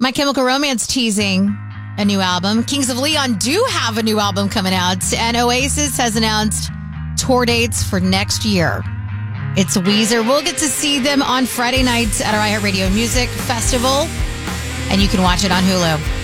My Chemical Romance teasing a new album. Kings of Leon do have a new album coming out, and Oasis has announced tour dates for next year. It's Weezer. We'll get to see them on Friday nights at our iHeartRadio Music Festival, and you can watch it on Hulu.